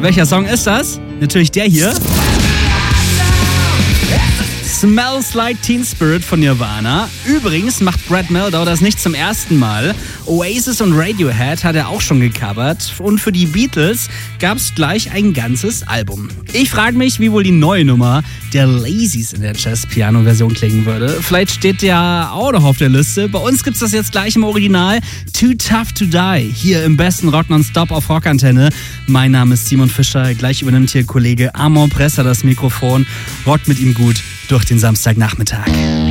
Welcher Song ist das? Natürlich der hier. Smells Like Teen Spirit von Nirvana. Übrigens macht Brad Mehldau das nicht zum ersten Mal. Oasis und Radiohead hat er auch schon gecovert. Und für die Beatles gab es gleich ein ganzes Album. Ich frage mich, wie wohl die neue Nummer der Lazies in der Jazz-Piano-Version klingen würde. Vielleicht steht der auch noch auf der Liste. Bei uns gibt's das jetzt gleich im Original. Too Tough to Die. Hier im besten Rock Nonstop auf Rockantenne. Mein Name ist Simon Fischer. Gleich übernimmt hier Kollege Amon Presser das Mikrofon. Rockt mit ihm gut durch den Samstagnachmittag.